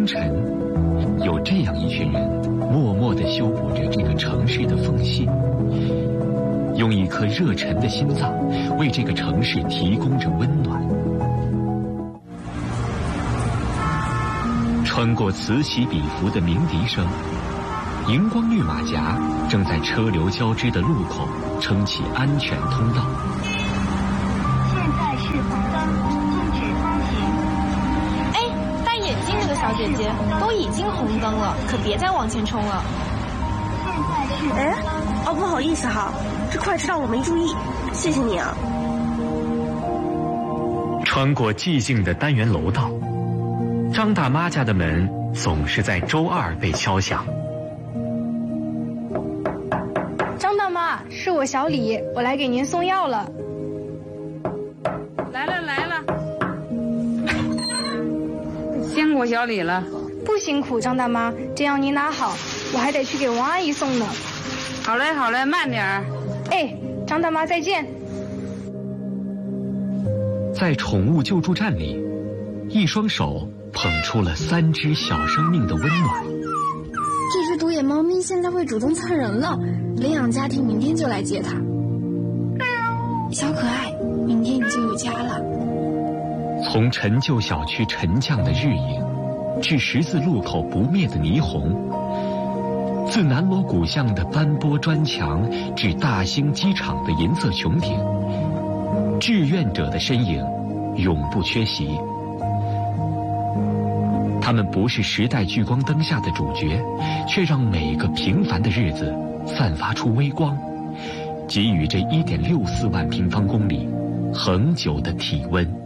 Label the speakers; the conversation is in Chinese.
Speaker 1: 晨，有这样一群人，默默地修补着这个城市的缝隙，用一颗热忱的心脏，为这个城市提供着温暖。穿过此起彼伏的鸣笛声，荧光绿马甲正在车流交织的路口撑起安全通道。
Speaker 2: 现在是红灯，禁止通行。
Speaker 3: 哎，戴眼镜那个小姐姐，都已经红灯了，可别再往前冲了。
Speaker 4: 哎，哦，不好意思哈，这快迟到我没注意，谢谢你啊。
Speaker 1: 穿过寂静的单元楼道，张大妈家的门总是在周二被敲响。
Speaker 5: 张大妈，是我小李，我来给您送药了。
Speaker 6: 来了，辛苦小李了。
Speaker 5: 不辛苦，张大妈，这样您拿好，我还得去给王阿姨送呢。
Speaker 6: 好嘞，慢点儿。
Speaker 5: 哎，张大妈再见。
Speaker 1: 在宠物救助站里，一双手捧出了3只小生命的温暖。
Speaker 7: 这只独眼猫咪现在会主动蹭人了，领养家庭明天就来接它。小可爱，明天你就有家了。
Speaker 1: 从陈旧小区沉降的日影，至十字路口不灭的霓虹，自南锣鼓巷的斑驳砖墙，至大兴机场的银色穹顶，志愿者的身影永不缺席。他们不是时代聚光灯下的主角，却让每个平凡的日子散发出微光，给予这1.64万平方公里恒久的体温。